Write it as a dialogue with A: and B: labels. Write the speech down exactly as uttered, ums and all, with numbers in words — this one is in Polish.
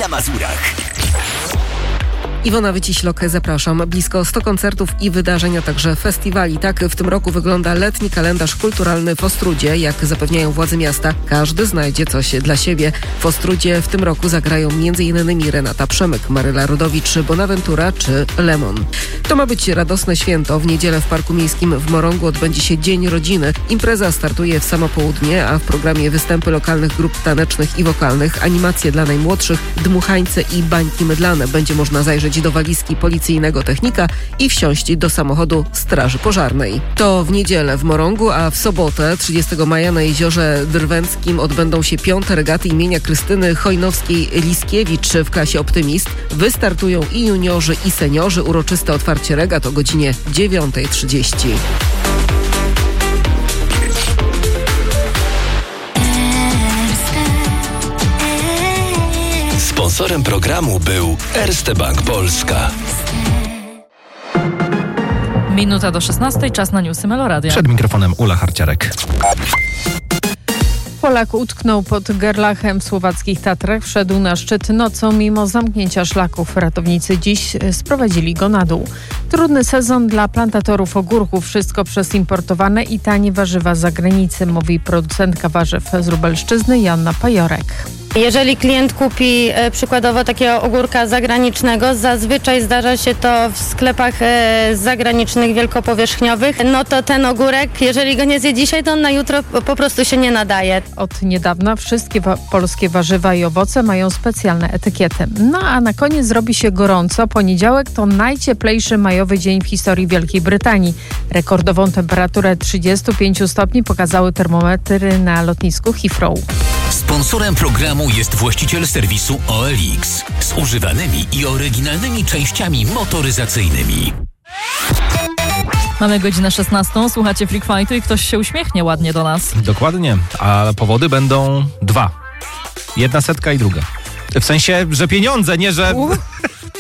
A: na Mazurach.
B: Iwona Wyciślok, zapraszam. Blisko sto koncertów i wydarzeń, a także festiwali. Tak w tym roku wygląda letni kalendarz kulturalny w Ostródzie. Jak zapewniają władze miasta, każdy znajdzie coś dla siebie. W Ostródzie w tym roku zagrają m.in. Renata Przemyk, Maryla Rodowicz, Bonaventura czy Lemon. To ma być radosne święto. W niedzielę w Parku Miejskim w Morągu odbędzie się Dzień Rodziny. Impreza startuje w samo południe, a w programie występy lokalnych grup tanecznych i wokalnych, animacje dla najmłodszych, dmuchańce i bańki mydlane. Będzie można zajrzeć do walizki policyjnego technika i wsiąść do samochodu straży pożarnej. To w niedzielę w Morągu, a w sobotę trzydziestego maja na Jeziorze Drwęckim odbędą się piąte regaty imienia Krystyny Chojnowskiej-Liskiewicz w klasie Optymist. Wystartują i juniorzy, i seniorzy. Uroczyste otwarcie regat o godzinie dziewiąta trzydzieści.
A: Sponsorem programu był Erste Bank Polska.
C: Minuta do szesnastej, czas na newsy Meloradia.
D: Przed mikrofonem Ula Harciarek.
E: Polak utknął pod Gerlachem w słowackich Tatrach. Wszedł na szczyt nocą mimo zamknięcia szlaków. Ratownicy dziś sprowadzili go na dół. Trudny sezon dla plantatorów ogórków. Wszystko przez importowane i tanie warzywa z zagranicy, mówi producentka warzyw z Lubelszczyzny Joanna Pajorek.
F: Jeżeli klient kupi e, przykładowo takiego ogórka zagranicznego, zazwyczaj zdarza się to w sklepach e, zagranicznych wielkopowierzchniowych, no to ten ogórek, jeżeli go nie zje dzisiaj, to on na jutro po prostu się nie nadaje.
E: Od niedawna wszystkie wa- polskie warzywa i owoce mają specjalne etykiety. No a na koniec zrobi się gorąco. Poniedziałek to najcieplejszy majowy dzień w historii Wielkiej Brytanii. Rekordową temperaturę trzydzieści pięć stopni pokazały termometry na lotnisku Heathrow.
A: Sponsorem programu jest właściciel serwisu O L X z używanymi i oryginalnymi częściami motoryzacyjnymi.
C: Mamy godzinę szesnastą, słuchacie Freak Fightu i ktoś się uśmiechnie ładnie do nas.
D: Dokładnie, a powody będą dwa. Jedna setka i druga. W sensie, że pieniądze, nie że...